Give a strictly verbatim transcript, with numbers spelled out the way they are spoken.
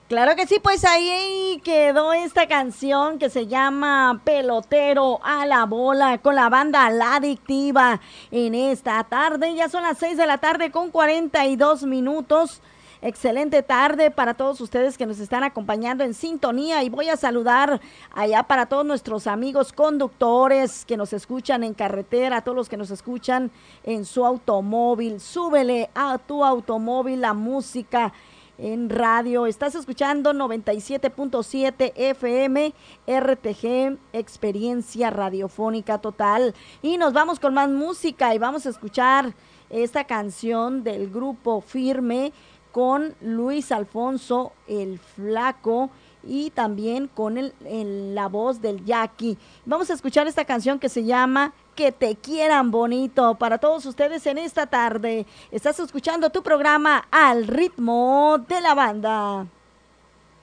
Claro que sí, pues ahí quedó esta canción que se llama Pelotero a la bola con la banda La Adictiva en esta tarde. Ya son las seis de la tarde con cuarenta y dos minutos. Excelente tarde para todos ustedes que nos están acompañando en sintonía y voy a saludar allá para todos nuestros amigos conductores que nos escuchan en carretera, a todos los que nos escuchan en su automóvil. Súbele a tu automóvil la música en radio. Estás escuchando noventa y siete punto siete F M R T G, experiencia radiofónica total. Y nos vamos con más música y vamos a escuchar esta canción del grupo Firme con Luis Alfonso el Flaco y también con el, el, la voz del Jackie. Vamos a escuchar esta canción que se llama Que te quieran bonito para todos ustedes en esta tarde. Estás escuchando tu programa Al ritmo de la banda.